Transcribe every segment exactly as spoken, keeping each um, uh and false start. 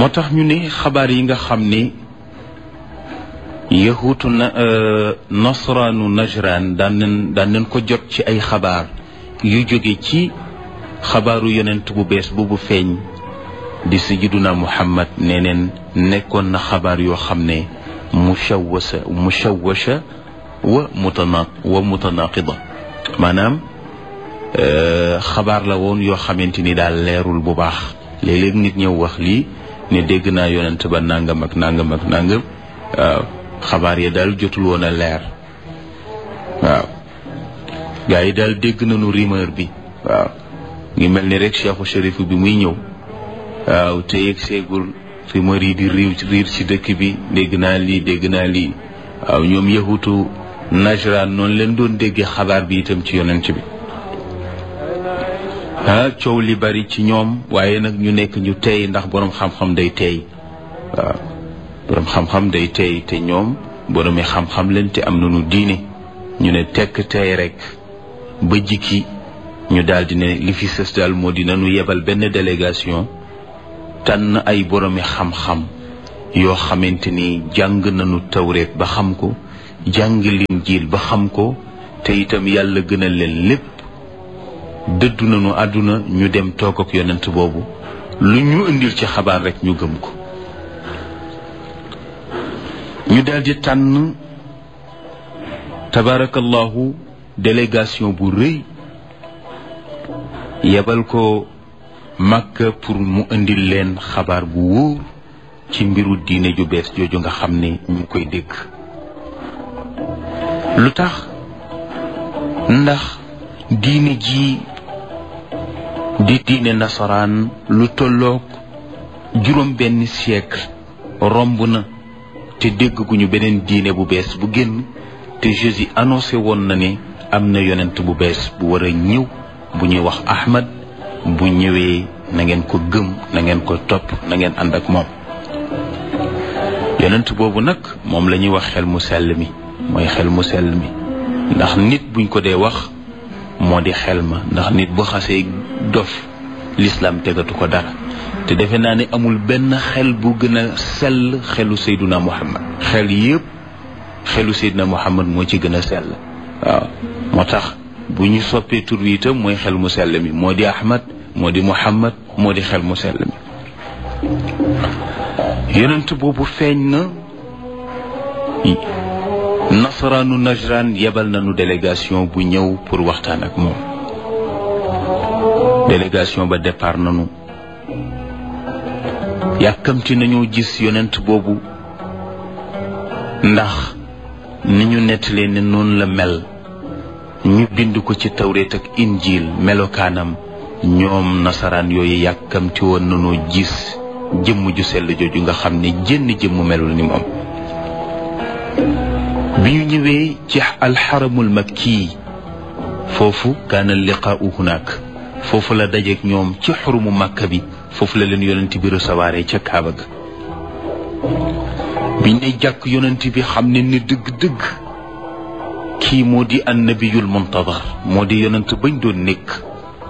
moo tax ñu ne xabaar yi nga xam ne yahuutu na nasraanu najraan daan nañ daan nañ ko jot ci ay xabaar yu jóge ci xabaaru yonent bu bees boobu feeñ di sayyiduna Muhammad nee neen nekkoon na xabaar yoo xam ne mushawwasa mushawwasha wa mutana wa mutanaqida maanaam xabaar la woon yoo xamante ni daal leerul bu baax léeg-léeg nit ñëw wax lii ne dégg naa yonent ba nangam ak nangam ak nangam waaw xabaar yi daal jotul woon a leer waaw gars yi daal dégg nañu rumeur bi waaw ngi mel ni rek Cheikhu Chérif bi muy ñëw waaw te yegg seegul rumeur yi di riir riir ci dëkk bi dégg naa lii dégg naa lii waaw ñoom yahutu Najraan noonu leen doon déggee xabaar bi itam ci yonent bi ah coow li bari ci ñoom waaye nag ñu nekk ñu tey ndax boroom xam-xam day tey waaw boroom xam-xam day tey te ñoom boroomi xam-xam leen te am nañu diine ñu ne tekk tey rek ba jikki ñu daal di ne li fi sës daal moo di nañu yebal benn délégation tànn ay boroomi xam-xam yoo xamante ni jàng nañu tawreet ba xam ko jàng linjiil ba xam ko te itam yàlla gënal leen lépp dëddu nañu àdduna ñu dem toog ak yonent boobu lu ñu indil ci xabaar rek ñu gëm ko ñu daldi tànn tabarakallahu délégation bu rëy yebal ko Makka pour mu indil leen xabaar bu wóor ci mbiru diine ju bees jooju nga xam ne ñu koy dégg lu tax ndax diine ji di diine nasaraan lu tolloog juróom benn siècle romb na te dégg gu ñu beneen diine bu bees bu génn te Jésus annoncé woon na ne am na yonent bu bees bu war a ñëw bu ñuy wax Ahmad bu ñëwee na ngeen ko gëm na ngeen ko topp na ngeen ànd ak moom yonent boobu nag moom la ñuy wax xel mu sell mi mooy xel mu sell mi ndax nit buñ ko dee wax moo di xel ma ndax nit bu xasee dof l'islam tegatu ko dara te defe naa ne amul benn xel bu gën a sell xelu Seyduna Muhammad xel yépp xelu Seyduna Muhammad moo ci gën a sell waaw moo tax bu ñu soppee tur wi itam mooy xel mu sell mi moo di Ahmad moo di Muhammad moo di xel mu sell mi yonent boobu feeñ na nasaraanu Najraan yebal nañu délégation bu ñëw pour waxtaan ak moom délégation ba départ nañu yàkkamti nañoo gis yonent boobu ndax ni ñu nettalee ne noonu la mel ñu bind ko ci tawreet ak injiil melokaanam ñoom nasaraan yooyu yàkkamti woon nañoo gis jëmm ju sell jooju nga xam ne jënn jëmm melul ni moom bi ñu ñëwee ci alxaramul makki foofu kaana liqaau hunaak foofu la dajeek ñoom ci xurumu màkka bi foofu la leen yonent bi recevoir ca kaaba ga biñ ne jàkk yonent bi xam ne ni dëgg-dëgg kii moo di annabiyul muntadar moo di yonent bañ doon nekk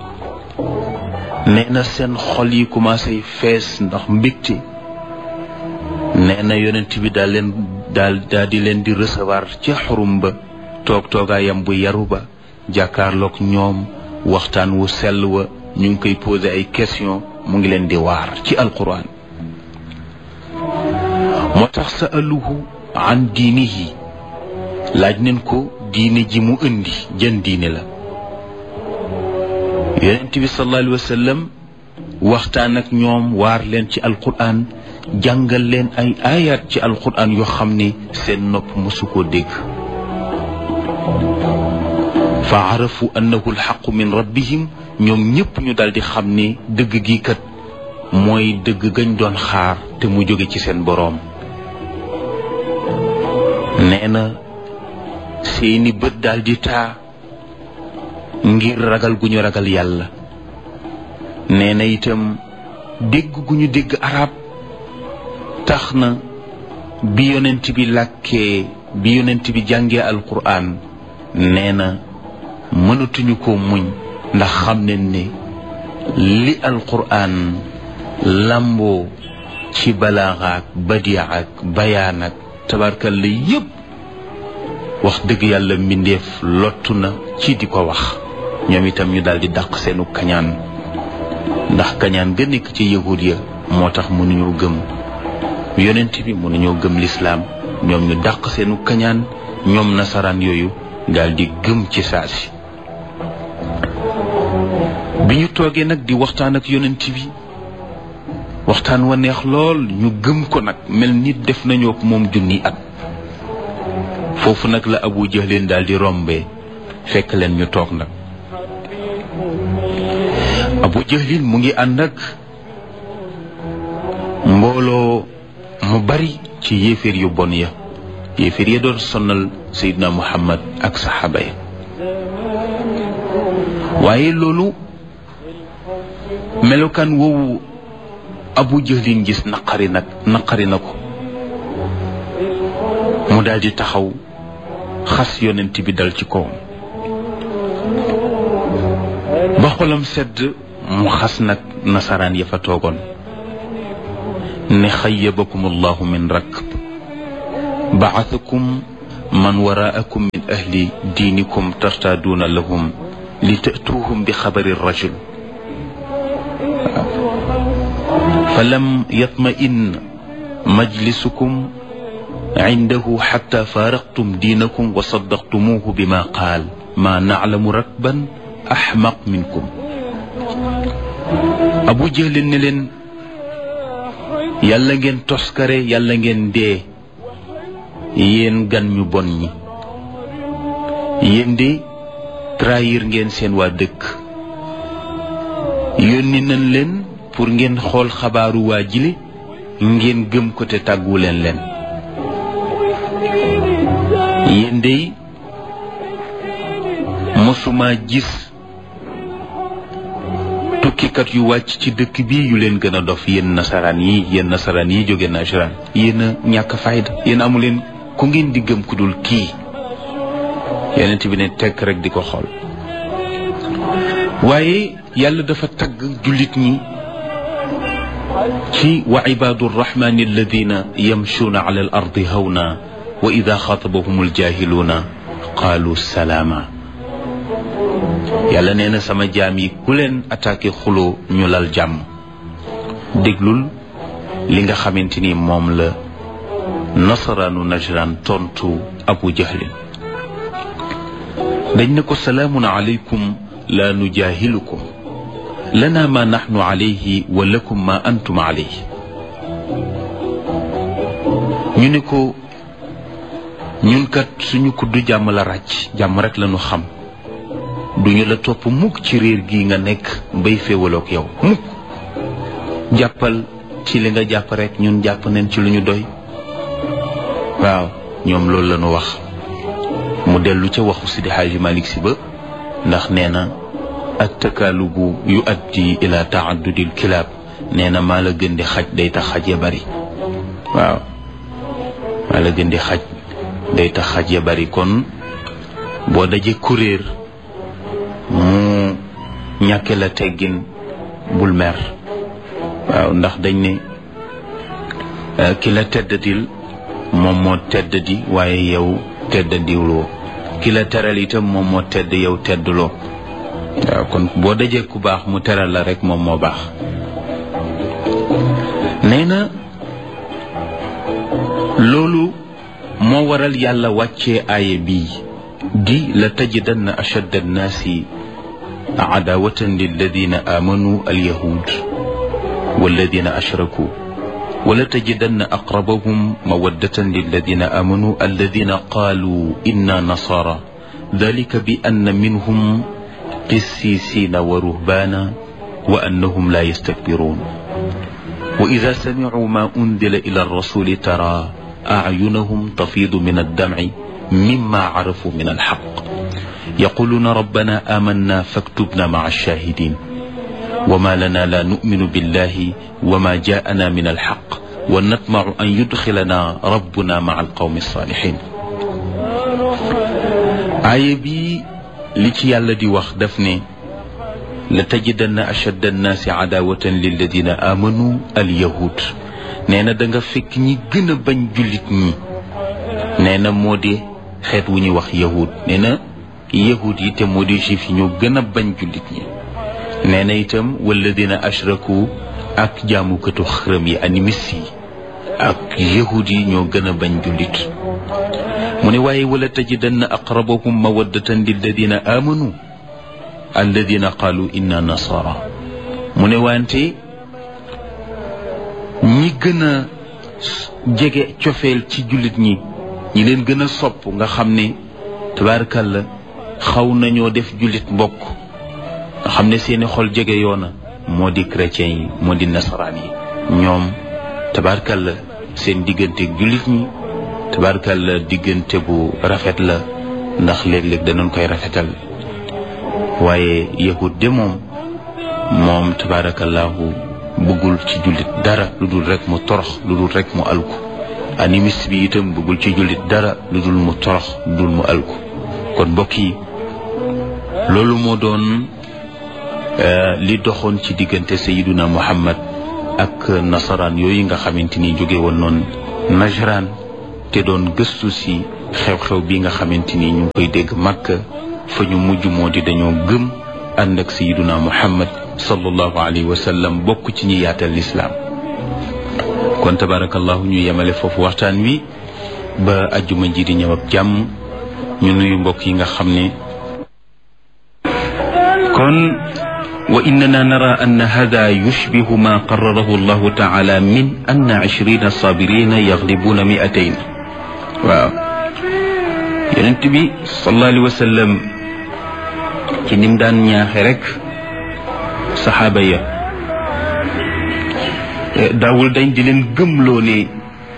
nee na seen xol yi commencé fees ndax mbégte nee na yonent bi daal leen daal daal di leen di recevoir ca xurum ba toog toogaayam bu yaru ba jàkkaarloog ñoom waxtaan wu sell wa ñu ngi koy posé ay question mu ngi leen di waar ci alquran moo tax sa'aluhu an diinihi laaj neen ko diine ji mu indi jën diine la yonent bi sallallahu alayhi wa sallam waxtaan ak ñoom waar leen ci alquran jàngal leen ay ayat ci alquran yoo xam ne seen nopp mosu koo dégg fa arafu annahu alxaqu min rabbihim ñoom ñëpp ñu daldi xam ne dëgg gi kat mooy dëgg gañ doon xaar te mu jóge ci seen boroom nee na seeni bët daldi taa ngir ragal gu ñu ragal yàlla nee na itam dégg gu ñu dégg arab tax na bi yonent bi làkkee bi yonent bi jàngee alquran nee na mënatuñu ko muñ ndax xam nañ ne li alquran lamboo ci balaaxa ak badia ak bayaan ak tabarkal la yépp wax dëgg yàlla mbindeef lottu na ci di ko wax ñoom itam ñu daal di dàq seenu kañaan ndax kañaan ga nekk ci yahud ya moo tax mënuñoo gëm yonent bi mënuñoo gëm lislaam ñoom ñu dàq seenu kañaan ñoom nasaraan yooyu daal di gëm ci saasi bi ñu toogee nag di waxtaan ak yonent bi waxtaan wa neex lool ñu gëm ko nag mel ni def nañoo ak moom junni at foofu nag la Abu Jahlin daal di rombee fekk leen ñu toog nag Abu Jahlin mu ngi ànd ak mbooloo mu bari ci yéeféer yu bon ya yéeféer ya doon sonal Seydina Muhammad ak saxaaba ya waaye loolu melokaan woowu Abu Jahlin gis naqari nag naqari na ko mu daal di taxaw xas yonent bi dal ci kawam ba xolam sedd mu xas nag nasaraan ya fa toogoon ne xayyabakum allahu min rakb ba'athakum man waraakum min ahli diinikum tartaaduuna lahum li ta'tuuhum bi xabari rajul falam yatma'in majlisukum indahu xatta faaraqtum diinakum wa saddaqtumuuhu bima qaal ma naclamu rakban axmaq minkum Abu Jahlin ne leen yàlla ngeen toskare yàlla ngeen dee yéen gan ñu bon ñi yéen de trahir ngeen seen waa dëkk yónni nañ leen pour ngeen xool xabaaru waa jile ngeen gëm ko te tàggu leen leen yéen de mosuma gis tukkikat yu wàcc ci dëkk bi yu leen gën a dof yéen nasaraan yi yéen nasaraan yi jóge nasaraan yéen a ñàkk fayda yéen amu leen ku ngeen di gëm ku dul kii yonent bi ne tekk rek di ko xool waaye yàlla dafa tagg jullit ñi ci wa ibaadu rrahmani alladina yamshuuna ala al ardi hawna wa ida xaatabahum aljahiluuna qaalu salaama yàlla nee na sama jaam yi ku leen attaqué xuloo ñu lal jàmm déglul li nga xamante ni moom la nasaraanu najran tontu Abu Jahlin dañ ne ko salaamun alaykum la nujaahilukum lana ma naxnu alayhi wa lakum ma antum alayhi ñu ne ko ñun kat suñu kuddu jàmm la ràcc jàmm rek la ñu xam duñu la topp mukk ci réer gi nga nekk bay féewaloog yow mukk jàppal ci li nga jàpp rek ñun jàpp nañ ci lu ñu doy waaw ñoom loolu la ñu wax mu dellu ca waxu Sidi Xaaji Malik Si ba ndax nee na ak takaalubu yu addi ila taaddudil kilaab nee na maa la gën di xaj day tax xaj ya bari waaw maa la gën di xaj day tax xaj ya bari kon boo daje kuréer mu ñàkke la teggin bul mer waaw ndax dañ ne ki la teddadil moom moo teddadi waaye yow teddadiwloo ki la teral itam moom moo tedd yow teddloo waaw kon boo dajee ku baax mu teral la rek moom moo baax nee na loolu moo waral yàlla wàccee aaya bii di la tajidanna ashadda annaasi adaawatan lilladina aamanu alyahud walladina ashraku wala tajidanna aqrabahum mawaddatan lilladina aamanu alladina qaalu inna nasara dalika bi anna minhum qissisiina wa ruhbaana wa annahum la yastakbiruun wa ida samicuu ma undila ila arrasuli tara acyunahum tafiidu min addamci mimma carafu min alxaq yaquluuna rabbana aamanna faktubna maca alshaahidiin wama lana la numinu billahi wama jaana min alxaq wa natmacu an yudxilana rabbuna maca alqawmi alsaalixiin aaya bi li ci yàlla di wax daf ne la tajidanna ashadda annaasi cadaawatan lilladina aamanu alyahud nee na da nga fekk ñi gën a bañ jullit ñi nee na moo di xeet wu ñuy wax yahud nee na yahud yi te moo di juif yi ñoo gën a bañ jullit ñi nee na itam walladina ashraku ak jaamukatu xërëm yi animiste yi ak yahud yi ñoo gën a bañ jullit mu ne waaye wala tajidanna aqrabahum mawaddatan lilladina amanu alladina qaalu inna nasara mu ne wante ñi gën a jege cofeel ci jullit ñi ñi leen gën a sopp nga xam ne tabaarkalla xaw nañoo def jullit mbokk nga xam ne seeni xol jege yoona moo di chrétien yi moo di nasaraan yi ñoom tabaarkalla seen diggante jullit ñi tabaarkalla diggante bu rafet la ndax léeg-léeg danañ koy rafetal waaye yahud de moom moom tabaarakallahu bëggul ci jullit dara lu dul rek mu torox lu dul rek mu alku animiste bi itam bëggul ci jullit dara lu dul mu torox lu dul mu alku kon mbokk yi loolu moo doon li doxoon ci diggante sayiduna muhammad ak nasaraan yooyu nga xamante ni jóge woon noonu najraan te doon gëstu si xew-xew bi nga xamante ni ñu ngi koy dégg Makka fa ñu mujj moo di dañoo gëm ànd ak sayiduna muhammad sallallahu alayhi wa sallam bokk ci ñi yaatal lislaam kon tabarakallahu ñu yemale foofu waxtaan wi ba ajjuma ji di ñëw ak jàmm ñu nuyu mbokk yi nga xam ne kon wa innana nara anna hada yushbihu ma qarrarahu allahu taala min anna ishrina sabirina yaglibuna miatayn waaw yonent bi sallallahu alayhi wa sallam ci nim daan ñaaxe rek saxaaba ya daawul dañ di leen gëmloo ne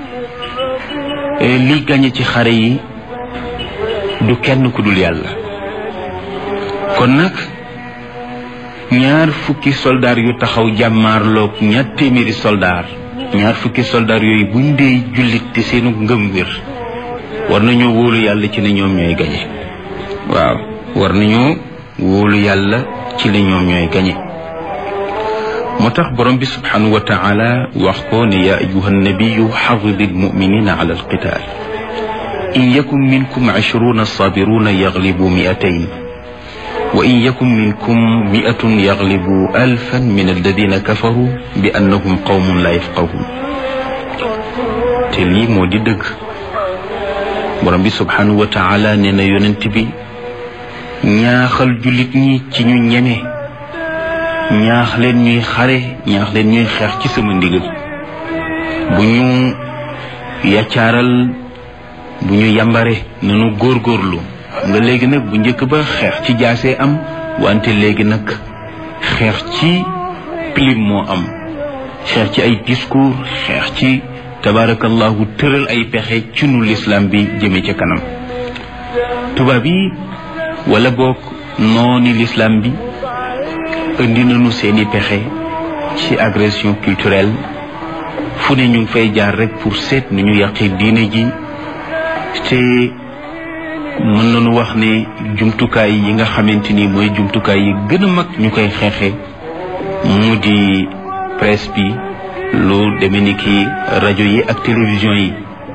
li gañe ci xare yi du kenn ku dul yàlla kon nag ñaar fukki soldaar yu taxaw jàmmaarloog ñaar téeméeri soldaar ñaar fukki soldaar yooyu buñ dee jullit te seenu ngëm wér war nañoo wóolu yàlla ci ne ñoom ñooy gañe waaw war nañoo wóolu yàlla ci ne ñoom ñooy gañe moo tax borom bi subhanahu wa taala wax ko ne yaa ayuha nabiyu xaridi almuminina ala alqital in yakun minkum ishruna sabiruna yaglibu miatayn wa in yakun minkum miatun yaglibu alfan min alladina kafaru bi annahum qawmun la yafqahun te lii moo di dëgg borom bi subhanahu wa taala nee na yonent bi ñaaxal jullit ñi ci ñu ñeme ñaax leen ñuy xare ñaax leen ñuy xeex ci sama ndigal bu ñu yaccaaral bu ñu yambare nanu góorgóorlu xam nga léegi nag bu njëkk ba xeex ci jaasee am wante léegi nag xeex ci pilim moo am xeex ci ay discours xeex ci tabarakallahu tëral ay pexe ci nu l'islam bi jëme ca kanam tubaab yi wala boog nooni l'islam bi indi nañu seeni pexe ci agression culturelle fu ne ñu ngi fay jaar rek pour seet ni ñu yàqee diine ji te mën nañu wax ne jumtukaay yi nga xamante ni mooy jumtukaay yi gën a mag ñu koy xeexe mu di presse bi lu demee ni ki rajo yi ak télévision yi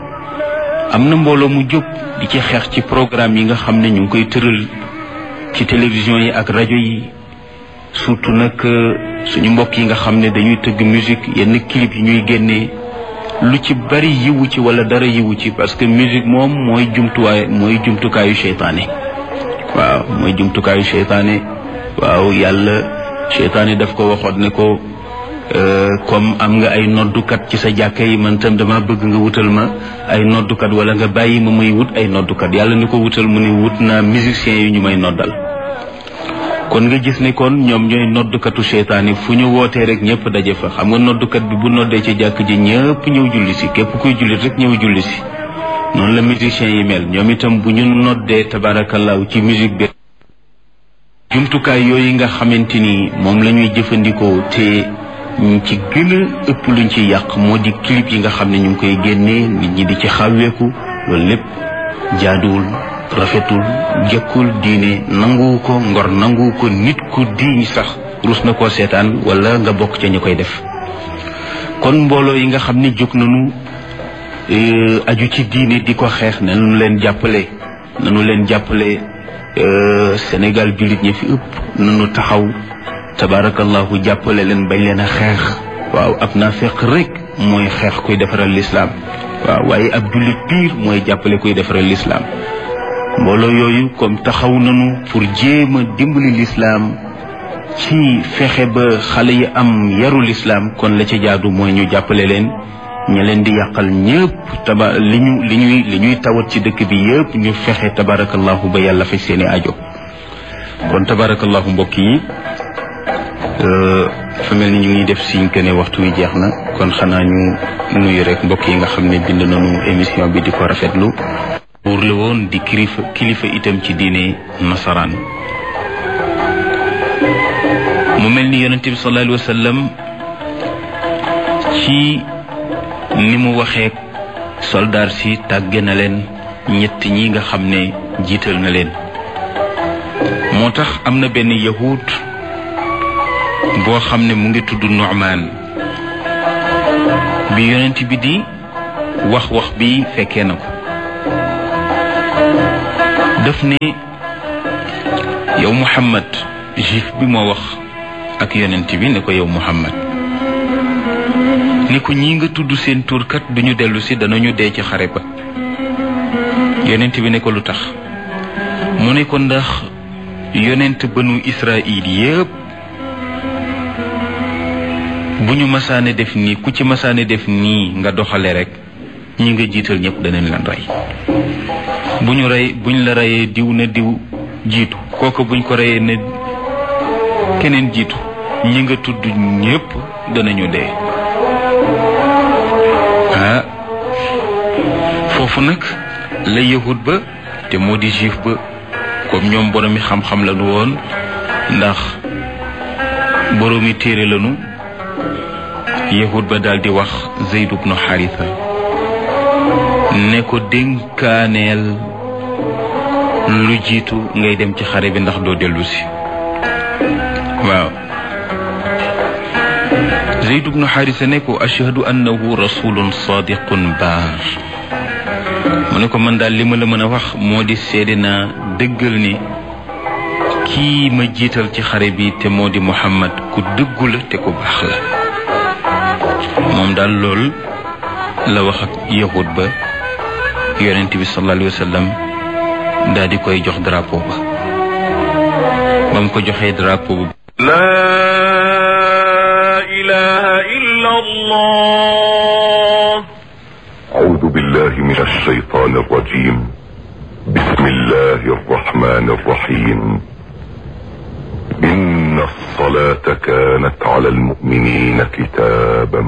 am na mbooloo mu jóg di ci xeex ci programme yi nga xam ne ñu ngi koy tëral ci télévision yi ak rajo yi surtout nag suñu mbokk yi nga xam ne dañuy tëgg musique yenn clip yi ñuy génnee lu ci bari yiwu ci wala dara yiwu ci parce que musique moom mooy jumtuwaay mooy jumtukaayu seytaane waaw mooy jumtukaayu seytaane waaw yàlla seytaane daf ko waxoon ne ko comme am nga ay noddukat ci sa jàkka yi man tam dama bëgg nga wutal ma ay noddukat wala nga bàyyi ma may wut ay noddukat yàlla ni ko wutal mu ne wut naa musiciens yi ñu may noddal kon nga gis ne kon ñoom ñooy noddukatu seytaane fu ñu wootee rek ñëpp daje fa xam nga noddukat bi bu noddee ci jàkk ji ñëpp ñëw julli si képp kuy jullit rek ñëw julli si noonu la musiciens yi mel ñoom itam bu ñu noddee tabaarakallaahu ci musique bi jumtukaay yooyu nga xamante ni moom la ñuy jëfandikoo te ñu ci gën a ëpp luñ ci yàq moo di clip yi nga xam ne ñu ngi koy génnee nit ñi di ci xàwweeku loolu lépp jaaduwul rafetul jëkkul diine nanguwu ko ngor nanguwu ko nit ku diiñ sax rus na koo seetaan wala nga bokk ca ñu koy def kon mbooloo yi nga xam ne jóg nañu aju ci diine di ko xeex nanu leen jàppale nanu leen jàppale Sénégal jullit ñi fi ëpp nanu taxaw tabarakallahu jàppale leen bañ leen a xeex waaw ab naafeq rek mooy xeex kuy defaral lislaam waaw waaye ab jullit piir mooy jàppale kuy defaral lislaam mbooloo yooyu comme taxaw nanu pour jéem a dimbali lislaam ci fexe ba xale yi am yaru lislaam kon la ca jaadu mooy ñu jàppale leen ña leen di yàqal ñëpp taba li ñu li ñuy li ñuy tawat ci dëkk bi yëpp ñu fexe tabarakallahu ba yàlla fay seeni ajo kon tabarakallahu mbokk yi fa mel ni ñu ngi def siñ que ne waxtu wi jeex na kon xanaa ñu nuyu rek mbokk yi nga xam ne bind nañu émission bi di ko rafetlu pour la woon di kilifa kilifa itam ci diine nasaraan mu mel ni yonente bi sallallahu alayhi wa sallam ci ni mu waxee soldaar si tàgge na leen ñett ñi nga xam ne jiital na leen moo tax am na benn yahud boo xam ne mu ngi tudd Nu'man bi yonent bi di wax wax bi fekkee na ko daf ne yow Muhammad juif bi moo wax ak yonent bi ne ko yow Muhammad ni ko ñi nga tudd seen turkat duñu dellu si danañu dee ci xare ba yonent bi ne ko lu tax mu ne ko ndax yonent banu Israil yépp bu ñu masaane def nii ku ci masaane def nii nga doxale rek ñi nga jiital ñëpp danañ leen rey bu ñu rey buñ la reyee diw na diw jiitu kooku buñ ko reyee ne keneen jiitu ñi nga tudd ñëpp danañu dee ah foofu nag la yahud ba te moo di juif ba comme ñoom boroomi xam-xam lañu woon ndax boroomi téere lañu yahud ba daal di wax Zayd ibn Haritha ne ko dénkaaneel lu jiitu ngay dem ci xare bi ndax doo dellu si waaw Zayd ibn Haritha ne ko ashhadu annahu rasulun sadiqun baar mu ne ko man daal li ma la mën a wax moo di seede naa dëggal ni kii ma jiital ci xare bi te moo di Muhammad ku dëggu la te ku baax la moom daal lool la wax ak yahud ba yonent bi sallallahu alayhi wa sallam daal di koy jox drapeau ba ba mu ko joxee drapeau ba laa ilaha illa allah a'udhu billahi minash shaytanir rajim bismillahir rahmanir rahim inna as-salata kanat 'ala al-mu'minina kitaban